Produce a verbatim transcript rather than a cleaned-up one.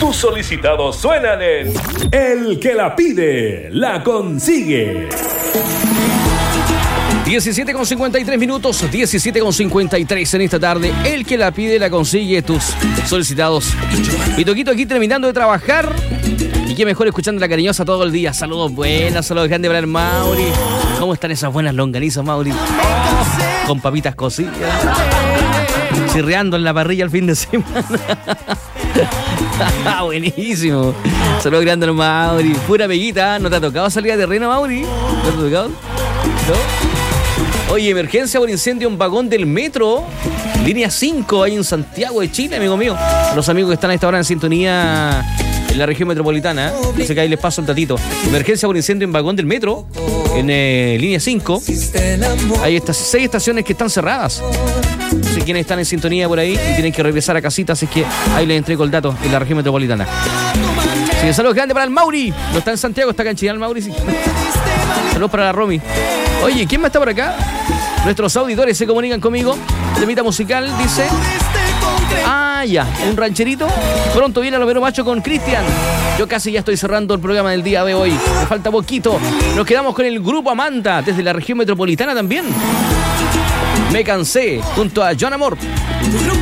Tus solicitados suenan en El que la pide, la consigue. diecisiete con cincuenta y tres minutos, diecisiete con cincuenta y tres en esta tarde. El que la pide, la consigue. Tus solicitados. Mi Toquito aquí terminando de trabajar. Y qué mejor escuchando la cariñosa todo el día. Saludos buenas, saludos grandes para el Mauri. ¿Cómo están esas buenas longanizas, Mauri? Oh, con papitas cocidas. Chirreando en la parrilla el fin de semana. Buenísimo. Saludos grandes al Mauri. Pura amiguita. ¿No te ha tocado salir a terreno, Mauri? ¿No te ha tocado? ¿No? Oye, emergencia por incendio en vagón del metro. Línea cinco, ahí en Santiago de Chile, amigo mío. Los amigos que están a esta hora en sintonía en la región metropolitana, ¿eh? Así que ahí les paso el datito. Emergencia por incendio en vagón del metro, en eh, línea cinco. Hay estas seis estaciones que están cerradas. No sé quiénes están en sintonía por ahí y tienen que regresar a casita, así que ahí les entrego el dato en la región metropolitana. Sí, saludos grandes para el Mauri. No está en Santiago, está acá en Chile el Mauri, sí. Saludos para la Romy. Oye, ¿quién más está por acá? Nuestros auditores se comunican conmigo. Temita musical, dice. Ah, ya, un rancherito. Pronto viene Romero Macho con Cristian. Yo casi ya estoy cerrando el programa del día de hoy. Me falta poquito. Nos quedamos con el grupo Amanda, desde la región metropolitana también. Me cansé, junto a John Amor.